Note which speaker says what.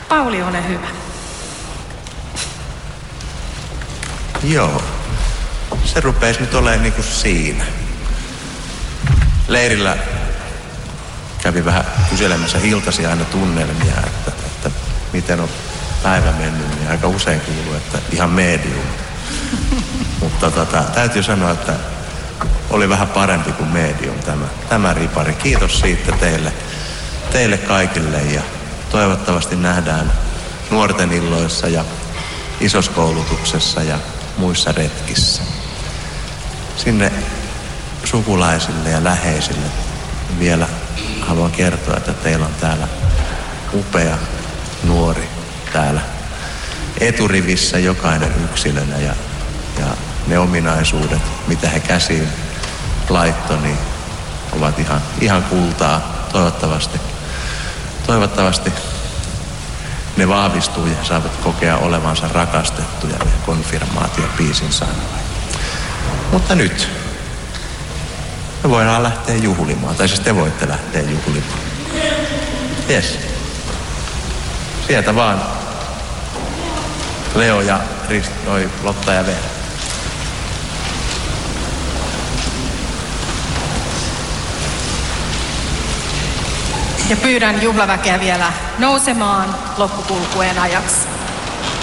Speaker 1: Pauli, ole hyvä.
Speaker 2: Joo. Se rupeisi nyt olemaan niin kuin siinä. Leirillä kävi vähän kyselemässä iltasi aina tunnelmia, että miten on päivä mennyt, niin aika usein kuuluu, että ihan medium. Mutta täytyy sanoa, että oli vähän parempi kuin medium tämä ripari. Kiitos siitä teille kaikille ja toivottavasti nähdään nuorten illoissa ja isoskoulutuksessa ja muissa retkissä. Sinne sukulaisille ja läheisille vielä haluan kertoa, että teillä on täällä upea nuori täällä eturivissä jokainen yksilönä ja ne ominaisuudet, mitä he käsiin laittoi, niin ovat ihan kultaa. Toivottavasti ne vahvistuu ja saavat kokea olevansa rakastettuja ja konfirmaatiopiisin sanoin. Mutta nyt me voidaan lähteä juhlimaan, tai siis te voitte lähteä juhlimaan. Jes. Sieltä vaan Leo ja Lotta ja Veera.
Speaker 1: Ja pyydän juhlaväkeä vielä nousemaan loppukulkueen ajaksi.